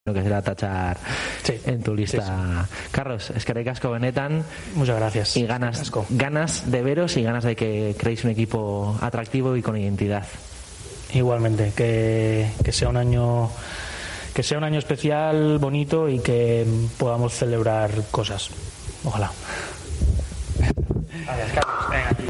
que será tachar en tu lista. Sí. Carlos, eskerrik asko benetan. Muchas gracias. Y ganas de veros y ganas de que creéis un equipo atractivo y con identidad. Igualmente, que sea un año especial, bonito y que podamos celebrar cosas. Ojalá. Gracias, Carlos. Venga.